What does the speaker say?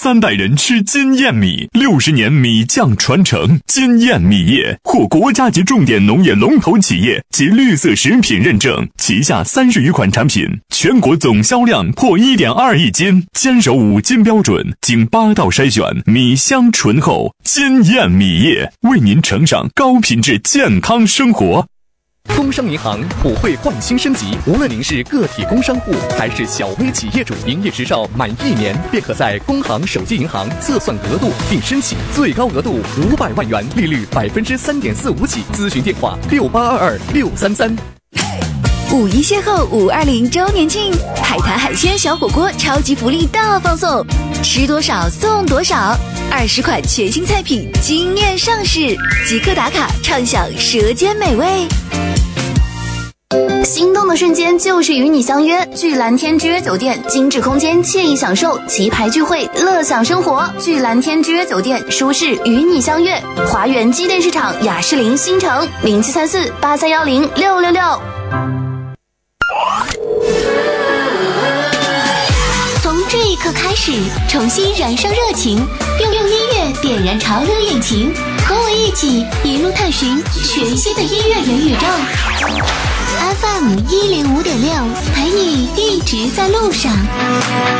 3代人吃金燕米，60年米酱传承。金燕米业获国家级重点农业龙头企业及绿色食品认证，旗下30余款产品，全国总销量破1.2亿斤，坚守5金标准，经8道筛选，米香醇厚。金燕米业为您呈上高品质健康生活。 工商银行普惠换新升级，无论您是个体工商户还是小微企业主，营业执照满1年便可在工行手机银行测算额度并申请，最高额度500万元，利率3.45%起。咨询电话6822-633。 5一邂逅520周年庆，海滩海鲜小火锅超级福利大放送，吃多少送多少，20款全新菜品惊艳上市，即刻打卡畅享舌尖美味。 心动的瞬间就是与你相约，聚蓝天之约酒店，精致空间，惬意享受，棋牌聚会，乐享生活。聚蓝天之约酒店，舒适与你相约。华园机电市场雅士林新城073483106666。 从这一刻开始，重新燃烧热情，用音乐点燃潮流引擎，和我一起一路探寻全新的音乐元宇宙。FM 105.6，陪你一直在路上。